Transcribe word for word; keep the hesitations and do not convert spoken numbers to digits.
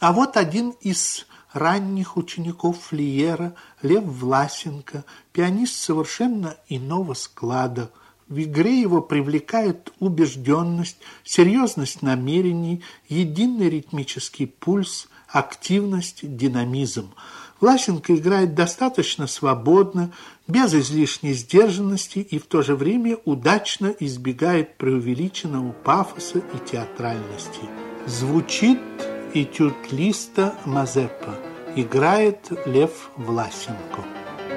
А вот один из ранних учеников Флиера, Лев Власенко, пианист совершенно иного склада. В игре его привлекает убежденность, серьезность намерений, единый ритмический пульс, активность, динамизм. Власенко играет достаточно свободно, без излишней сдержанности и в то же время удачно избегает преувеличенного пафоса и театральности. Звучит этюд Листа Мазеппа. Играет Лев Власенко.